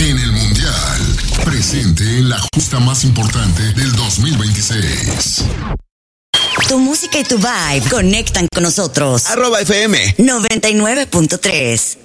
en el Mundial. Presente en la justa más importante del 2026. Tu música y tu vibe conectan con nosotros. @FM 99.3